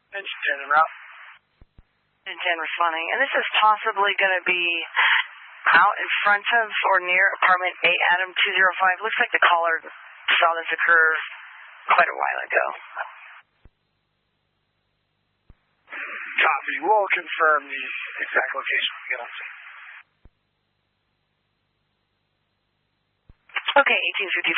Engine 10 en route. Engine 10 responding. And this is possibly going to be out in front of or near apartment 8 Adam 205. Looks like the caller saw this occur quite a while ago. Copy. We'll confirm the exact location when we get on scene. Okay,